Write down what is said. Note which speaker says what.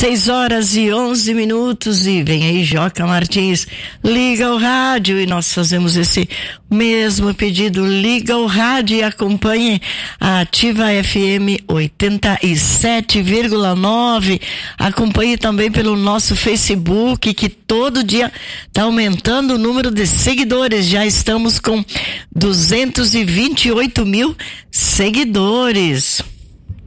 Speaker 1: 6h11 e vem aí Joca Martins, liga o rádio, e nós fazemos esse mesmo pedido, liga o rádio e acompanhe a Ativa FM 87,9, acompanhe também pelo nosso Facebook, que todo dia está aumentando o número de seguidores, já estamos com 228 mil seguidores.